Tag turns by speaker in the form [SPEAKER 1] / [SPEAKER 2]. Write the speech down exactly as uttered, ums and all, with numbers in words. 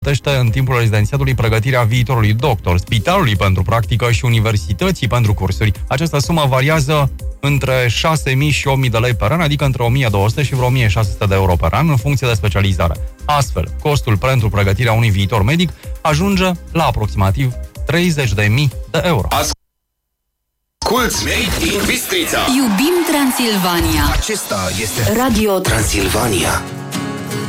[SPEAKER 1] în timpul rezidențiatului pregătirea viitorului doctor, spitalului pentru practică și universității pentru cursuri. Această sumă variază între șase mii și opt mii de lei per an, adică între o mie două sute și vreo o mie șase sute de euro per an, în funcție de specializare. Astfel, costul pentru pregătirea unui viitor medic ajunge la aproximativ treizeci de mii de euro.
[SPEAKER 2] Asculți Made in Bistrița.
[SPEAKER 3] Iubim Transilvania.
[SPEAKER 2] Acesta este
[SPEAKER 3] Radio
[SPEAKER 2] Transilvania.